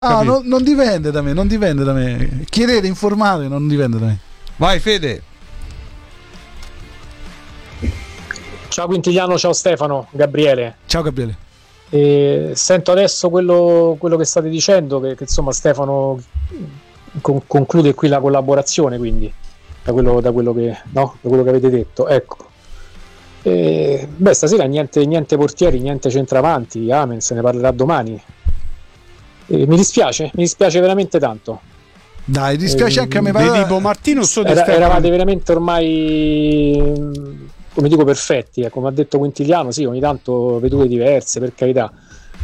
Ah, non dipende da me, non dipende da me. Chiedete, informate, non dipende da me. Vai Fede. Ciao Quintiliano, ciao Stefano, Gabriele. Ciao Gabriele. Sento adesso quello che state dicendo, che insomma Stefano conclude qui la collaborazione, quindi da quello che avete detto, ecco. Stasera niente portieri, niente centravanti, amen, se ne parlerà domani. Mi dispiace veramente tanto. Dai, dispiace anche a me. Tipo Martino, eravate veramente ormai, come dico, perfetti, come ha detto Quintiliano. Sì, ogni tanto vedute diverse, per carità,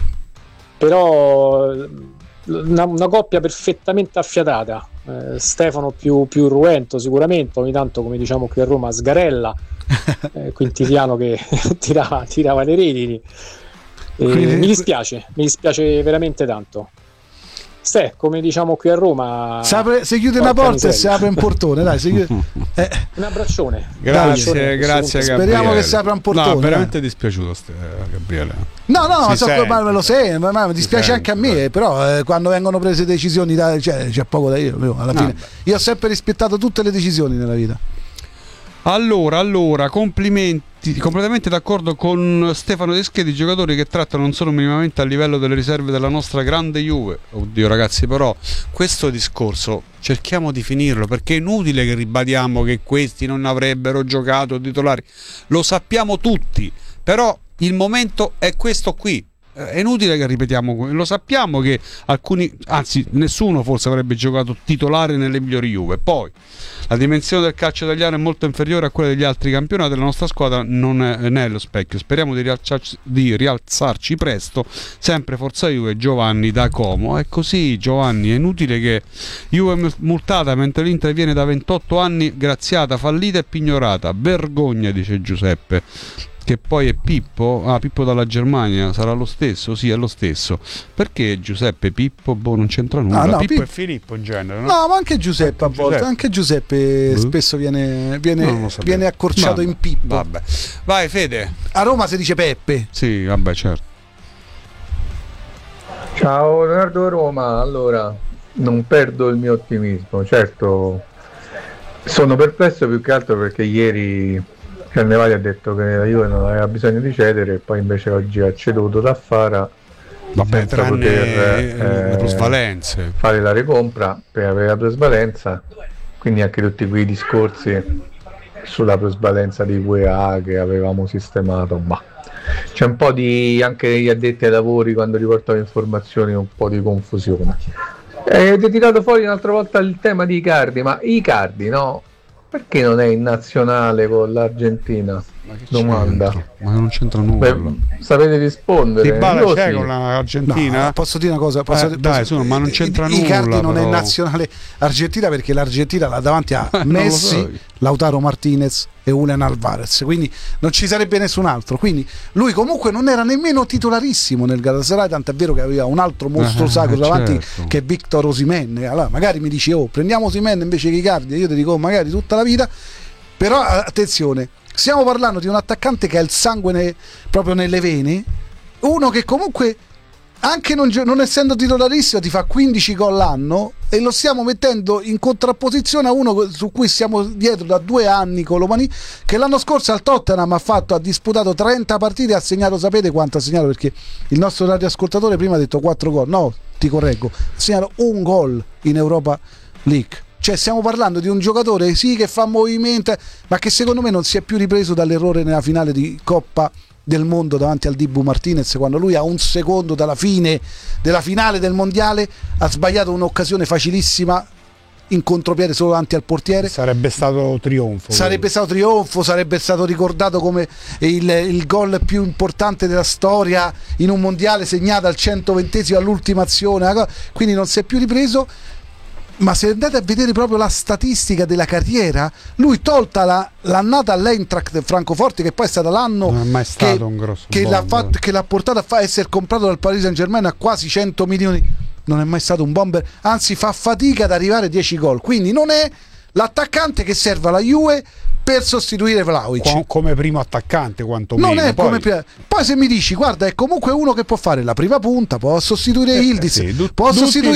però una coppia perfettamente affiatata. Stefano più ruento sicuramente, ogni tanto, come diciamo qui a Roma, sgarella. Quintiliano che tirava le redini. Mi dispiace veramente tanto. Come diciamo qui a Roma, si chiude una porta e si apre un portone, dai, un abbraccione. Grazie Gabriele. Speriamo che si apra un portone. No, veramente dispiaciuto Gabriele. No, me lo sei, ma mi dispiace anche a me, però quando vengono prese decisioni c'è poco da io alla fine. Io ho sempre rispettato tutte le decisioni nella vita. Allora, complimenti, completamente d'accordo con Stefano Deschedi, giocatori che trattano non solo minimamente a livello delle riserve della nostra grande Juve. Oddio ragazzi, però questo discorso cerchiamo di finirlo, perché è inutile che ribadiamo che questi non avrebbero giocato titolari. Lo sappiamo tutti, però il momento è questo qui. È inutile che ripetiamo, lo sappiamo che alcuni, anzi nessuno forse avrebbe giocato titolare nelle migliori Juve. Poi la dimensione del calcio italiano è molto inferiore a quella degli altri campionati, la nostra squadra non è lo specchio. Speriamo di rialzarci presto. Sempre forza Juve. Giovanni da Como. È così Giovanni, è inutile che Juve multata mentre l'Inter viene da 28 anni graziata, fallita e pignorata. Vergogna, dice Giuseppe. Che poi è Pippo dalla Germania, sarà lo stesso? Sì, è lo stesso. Perché Giuseppe Pippo? Non c'entra nulla. Pippo è Filippo in genere, no? No, ma anche Giuseppe a volte, anche Giuseppe spesso viene accorciato in Pippo. Vabbè. Vai Fede. A Roma si dice Peppe. Sì, vabbè, certo. Ciao Leonardo Roma, allora non perdo il mio ottimismo, certo sono perplesso più che altro perché ieri Cannavali ha detto che la Juve non aveva bisogno di cedere e poi invece oggi ha ceduto da Fara, senza poter le plusvalenze, fare la recompra per avere la plusvalenza, quindi anche tutti quei discorsi sulla plusvalenza di UEA che avevamo sistemato, ma c'è un po' di, anche gli addetti ai lavori quando riportano informazioni, un po' di confusione. Avete tirato fuori un'altra volta il tema di Icardi, ma Icardi no? Perché non è in nazionale con l'Argentina? Domanda. Ma non c'entra nulla. Sapete rispondere? Dybala c'è con l'Argentina? No, posso dire una cosa? Ma non c'entra nulla. Icardi non però. è in nazionale argentina perché l'Argentina là davanti a Messi, Lautaro Martinez e Julian Alvarez, quindi non ci sarebbe nessun altro. Quindi lui comunque non era nemmeno titolarissimo nel Galatasaray, tant'è vero che aveva un altro mostro sacro davanti, che è Victor Osimhen. Allora magari mi dici prendiamo Osimhen invece che Icardi, io ti dico magari tutta la vita. Però attenzione, stiamo parlando di un attaccante che ha il sangue proprio nelle vene, uno che comunque anche non essendo titolarissimo ti fa 15 gol l'anno, e lo stiamo mettendo in contrapposizione a uno su cui siamo dietro da 2 anni, Colomani, che l'anno scorso al Tottenham ha disputato 30 partite e ha segnato, sapete quanto ha segnato? Perché il nostro radioascoltatore prima ha detto 4 gol, no, ti correggo, ha segnato 1 gol in Europa League. Cioè stiamo parlando di un giocatore sì che fa movimento, ma che secondo me non si è più ripreso dall'errore nella finale di Coppa del Mondo davanti al Dibu Martinez, quando lui a 1 secondo dalla fine della finale del mondiale ha sbagliato un'occasione facilissima in contropiede solo davanti al portiere. Sarebbe stato trionfo, sarebbe stato ricordato come il gol più importante della storia in un mondiale, segnato al 120esimo all'ultima azione, quindi non si è più ripreso. Ma se andate a vedere proprio la statistica della carriera, lui tolta l'annata all'Eintracht Francoforte, che poi è stato l'anno non è mai stato un grosso che l'ha portato a essere comprato dal Paris Saint-Germain a quasi 100 milioni, non è mai stato un bomber, anzi fa fatica ad arrivare a 10 gol, quindi non è l'attaccante che serve alla Juve per sostituire Vlahovic. Come primo attaccante, quantomeno. Non è poi... Poi se mi dici, guarda, è comunque uno che può fare la prima punta, può sostituire Yildiz, può sostituire